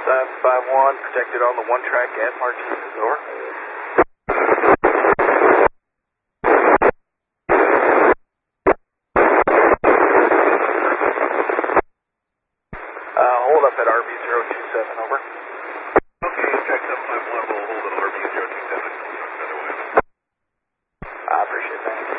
751, protected on the one track at Martinez, over. Hold up at RB027, over. Okay, check 751, we'll hold at RB027. I appreciate that.